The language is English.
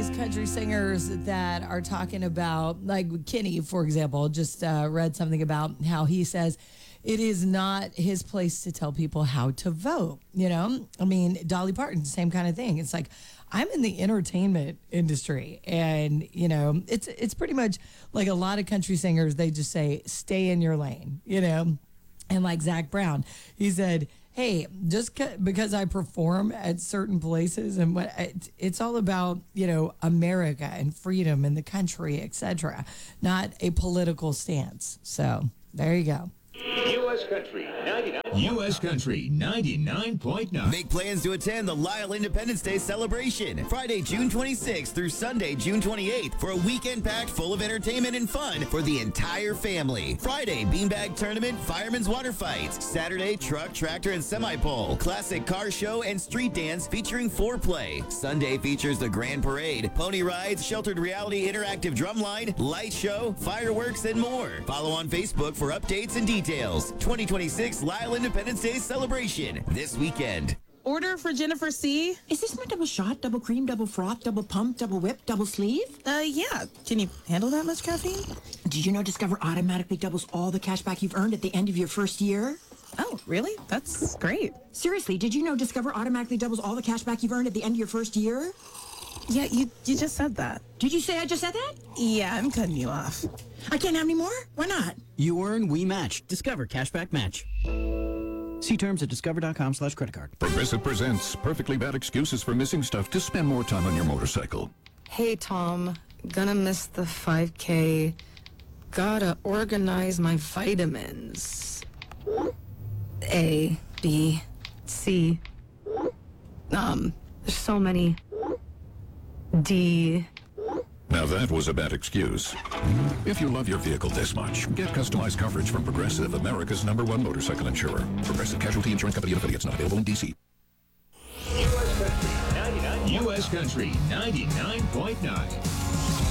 these country singers that are talking about, like Kenny, for example, just read something about how he says it is not his place to tell people how to vote. You know, I mean, Dolly Parton, same kind of thing. It's like, I'm in the entertainment industry, and you know, it's pretty much like a lot of country singers. They just say, "Stay in your lane," you know, and like Zach Brown, he said, "Hey, just because I perform at certain places, and what it's all about, you know, America and freedom and the country, etc., not a political stance." So there you go. U.S. Country 99. U.S. Country 99.9. Make plans to attend the Lyle Independence Day celebration Friday, June 26th through Sunday, June 28th for a weekend packed full of entertainment and fun for the entire family. Friday, beanbag tournament, fireman's water fights. Saturday, truck, tractor, and semi-pole. Classic car show and street dance featuring foreplay. Sunday features the grand parade, pony rides, sheltered reality interactive drumline, light show, fireworks, and more. Follow on Facebook for updates and details. 2026 Lyle Independence Day celebration this weekend. Order for Jennifer C. Is this my double shot, double cream, double froth, double pump, double whip, double sleeve? Yeah. Can you handle that much caffeine? Did you know Discover automatically doubles all the cash back you've earned at the end of your first year? Oh, really? That's great. Seriously, did you know Discover automatically doubles all the cash back you've earned at the end of your first year? Yeah, you just said that. Did you say I just said that? Yeah, I'm cutting you off. I can't have any more? Why not? You earn, we match. Discover Cashback Match. See terms at discover.com/creditcard. Progressive presents perfectly bad excuses for missing stuff to spend more time on your motorcycle. Hey, Tom. Gonna miss the 5K. Gotta organize my vitamins. A, B, C. There's so many. D. Now that was a bad excuse. If you love your vehicle this much, get customized coverage from Progressive, America's #1 motorcycle insurer. Progressive Casualty Insurance Company and affiliates, not available in D.C. U.S. Country 99.9.